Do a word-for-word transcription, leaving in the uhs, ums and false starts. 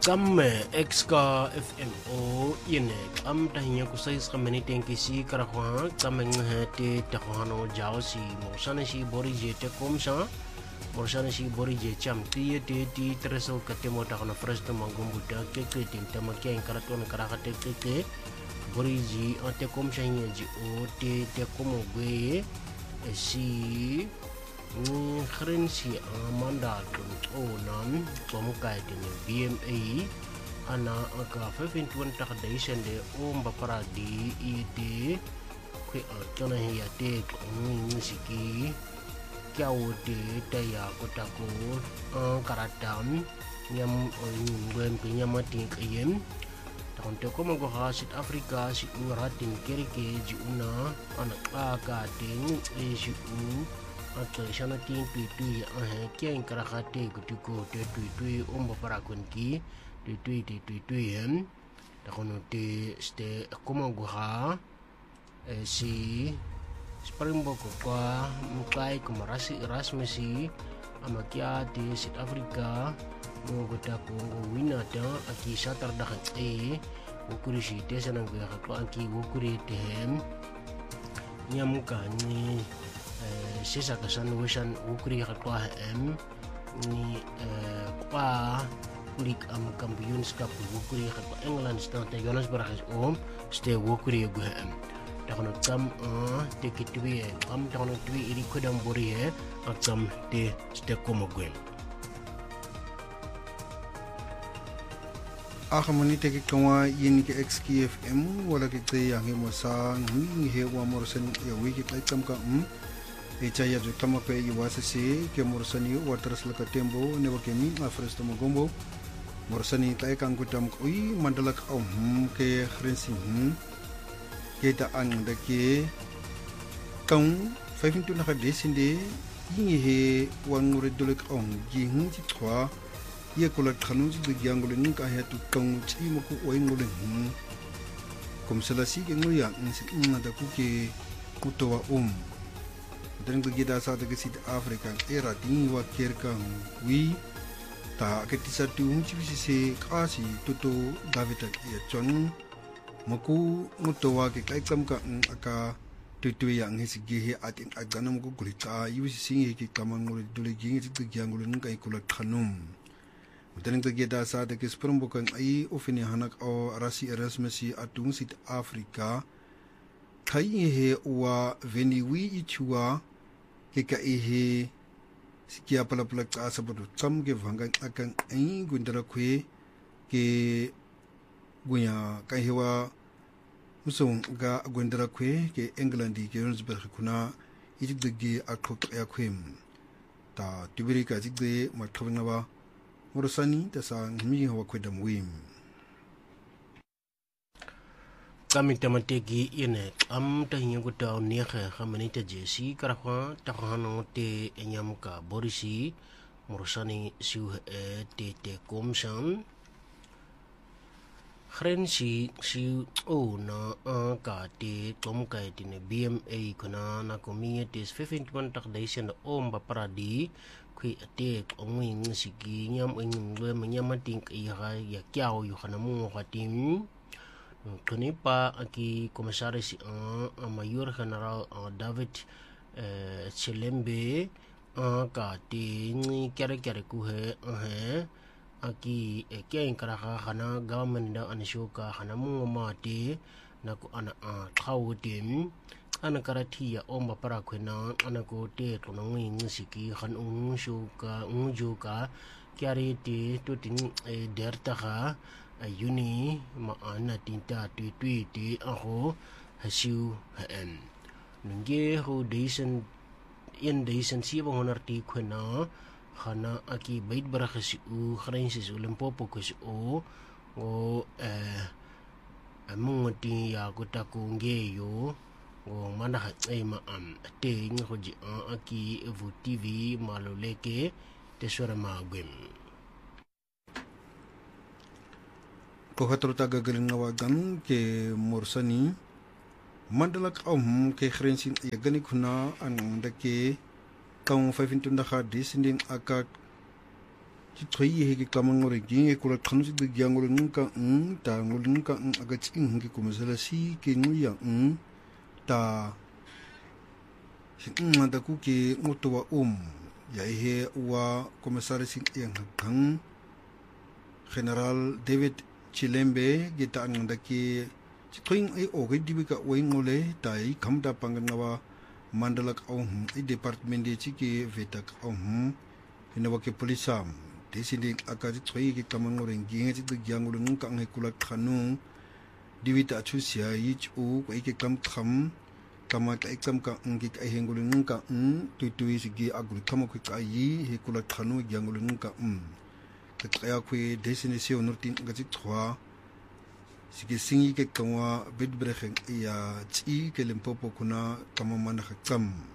Kam exka F M O yene kam tahinya ku sais kameni tenki si karakwa kam ngahete takhano jao si morsana si bori je te komsa morsana si bori je cham ti te ti treso katemo takhana fresh to mangumbuta ke ke tin tamake karaton karakate ke ke bori ji ate komsa nya ji o te te komo gwe si ni khren si amanda o nan tomukai tin B M A ana aka fifteen tak daisen de om bapara di ide kwe tona ya te ngi musiki kyau de taya kotako karatam nyam ngwen pinya mati kayem tahun te ko mago hasit Afrika si uratin kerike ji una anak aka ting e si u atau sana ting tui tui ah kian karakate kutuko te tui tui om bapara kunki tui tui tui tui tui hem takono te ste kuma guha si Springbok kwa mukai kumarasi Erasmusi amakia di South Africa mo gotako wina ta aki satar dahat e ukuri si te sana gua ko aki ukuri te hem nyamuka ni sisa kasan wisan ukuri katwa em ni kwa kulik am kampiyon skap ukuri katwa England sta te Johannesburg om ste ukuri gu em takono tam te kitwi am takono twi iri kodam bori he atam te ste komo gu Akamani teki kawa yini ke X K F M wala ke te yang mo sa ngi he wa morsan ya wiki kai kam ka um e chaya ju tama pe i wasasi ke morsani watras laka tembo ne wa ke mi afresto mo gombo morsani tai kan kutam ui mandalak au ke khrensi ke ta ang de ke kang fifteen tu na ka desinde yingi he wangure dolek au gi hu ti twa ye kola khanu ji de angule ni ka he tu kang chi mo ku oi ngule hu kom salasi ke ngoya nsi ngada ku ke kutowa um dan begida sa de South Africa era din wa kerkan wi ta ke tisa tu chi se kasi tuto David ya chon moku mutowa ke kai kam ka aka tutu yang hisi ge atin aganam ko gulita yu si ke kamangul dule gi ti gyangul nun kai kula khanum dan begida sa de ke sprumbukan ai ofini hanak o rasi Erasmusi atung South Africa kai he wa veni wi ichua ke ka ihe sikia pala pala ka sabodo tam ke vanga akan ai gundara kwe ke gunya ka hewa musong ga gundara kwe ke England ke Johannesburg kuna idigge akok ya kwem ta tibiri ka jigde mathawna ba morosani ta sa ngmi hawa kwedam wim kami tamategi ine am tahinya ko taw niya khamani ta jesi karakwa takhano te enyamuka borisi morosani siu e te te komsan khrensi siu o na ka te tomkai tine B M A kuna na communities fifteen tak daisen om baparadi kui te ongwing sigi nyam ngwe menyamating iya ya kyao yu khanamu khatim kini pa aki komisaris uh, Mayor General uh, David uh, Chilembe uh, ka tingi kere kere kuhe uh, aki uh, kia inkaraka khana government da anishoka khana mungo mati na ku ana uh, thawu tim ana karati ya omba para kwena ana ko te to na ngi siki khan ung shuka ung joka kiari ti to tin e derta kha ayuni maana tinta tui tui ti aho hasiu hem nge ho deisen in deisen si ba honar ti khona khana aki bait barakhasi u khrensis ulempopo kus o o eh amungoti ya kutaku nge yo o mana ai ma am te ngo ji aki vu T V maloleke te sura magwem ko hatrota gagalin ngawagan ke morsani mandalak om ke khrensin ya gani kuna an dake kan fifteen tunda hadis ndin aka ci tsoyi he ke kama ngore ginge kula khanu ci de gyang ngore nka ng ta ngore nka ng aga ci ng ke kumusela si ke nguya ng ta ng da ku ke ngoto wa um ya he wa komisari sing yang kang General David Chilembe kita ang daki ci tsoyi ay oge dibika way ngole ta i kamda pangangawa mandalak au i department de ci ke vetak au hinawa ke polisam desini akaji tsoyi ke kamangore nginga ci de gyang ngore nka ng kula khanu divita chusia yi chu ko ke kam kham kama ka ekam ka ngi ka hengul nka n tutui sigi agul kama ku ka yi he kula khanu gyangul nka um ka kaya ku desini se onurtin ga ci thwa sigi singi ke kamwa bidbrehen ya chi ke limpopo kuna kama man kha kam